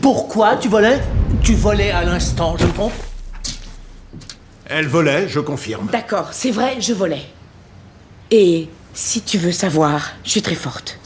Pourquoi tu volais? Tu volais à l'instant, je me trompe? Elle volait, je confirme. D'accord, c'est vrai, je volais. Et si tu veux savoir, je suis très forte.